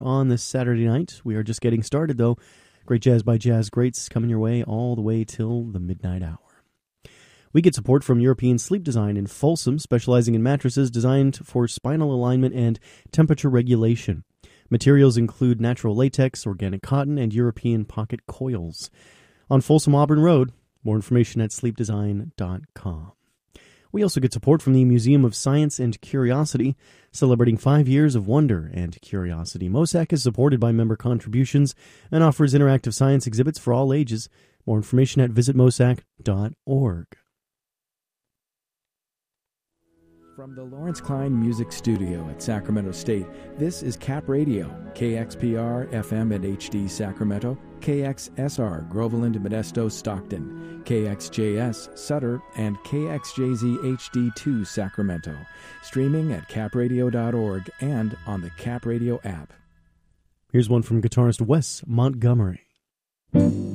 on this Saturday night. We are just getting started, though. Great jazz by jazz greats coming your way all the way till the midnight hour. We get support from European Sleep Design in Folsom, specializing in mattresses designed for spinal alignment and temperature regulation. Materials include natural latex, organic cotton, and European pocket coils. On Folsom Auburn Road, more information at sleepdesign.com. We also get support from the Museum of Science and Curiosity, celebrating 5 years of wonder and curiosity. MOSAC is supported by member contributions and offers interactive science exhibits for all ages. More information at visitmosac.org. From the Lawrence Klein Music Studio at Sacramento State, this is Cap Radio, KXPR FM and HD Sacramento, KXSR Groveland, Modesto, Stockton, KXJS Sutter, and KXJZ HD2 Sacramento. Streaming at capradio.org and on the Cap Radio app. Here's one from guitarist Wes Montgomery.